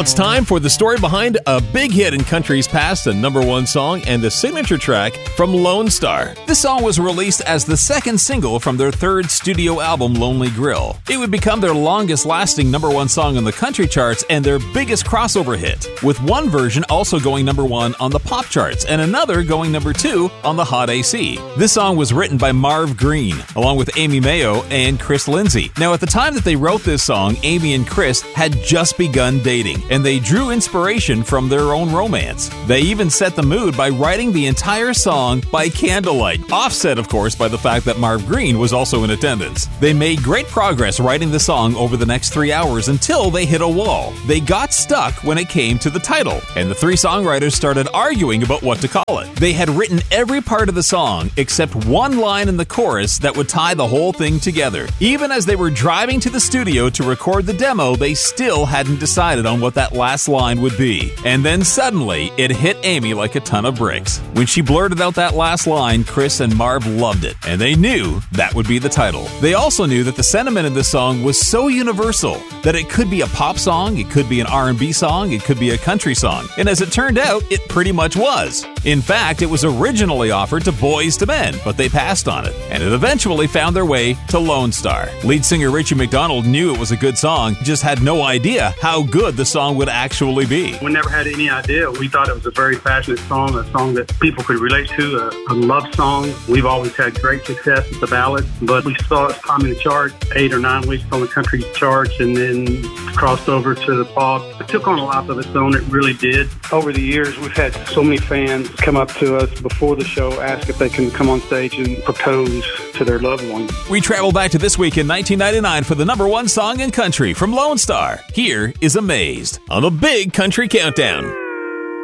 it's time for the story behind a big hit in country's past, a number one song, and the signature track from Lone Star. This song was released as the second single from their third studio album, Lonely Grill. It would become their longest-lasting number one song on the country charts and their biggest crossover hit, with one version also going number one on the pop charts and another going number two on the Hot AC. This song was written by Marv Green, along with Amy Mayo and Chris Lindsay. Now, at the time that they wrote this song, Amy and Chris had just begun dating, and they drew inspiration from their own romance. They even set the mood by writing the entire song by candlelight, offset, of course, by the fact that Marv Green was also in attendance. They made great progress writing the song over the next 3 hours until they hit a wall. They got stuck when it came to the title, and the three songwriters started arguing about what to call it. They had written every part of the song except one line in the chorus that would tie the whole thing together. Even as they were driving to the studio to record the demo, they still hadn't decided on what that last line would be. And then suddenly, it hit Amy like a ton of bricks. When she blurted out that last line, Chris and Marv loved it, and they knew that would be the title. They also knew that the sentiment of this song was so universal that it could be a pop song, it could be an R&B song, it could be a country song. And as it turned out, it pretty much was. In fact, it was originally offered to Boyz II Men, but they passed on it, and it eventually found their way to Lone Star. Lead singer Richie McDonald knew it was a good song, just had no idea how good the song would actually be. We never had any idea. We thought it was a very passionate song, a song that people could relate to, a love song. We've always had great success with the ballad, but we saw it climbing the chart 8 or 9 weeks on the country charts and then crossed over to the pop. It took on a life of its own, it really did. Over the years, we've had so many fans come up to us before the show, ask if they can come on stage and propose to their loved one. We travel back to this week in 1999 for the number one song in country from Lone Star. Here is Amazed on the Big Country Countdown.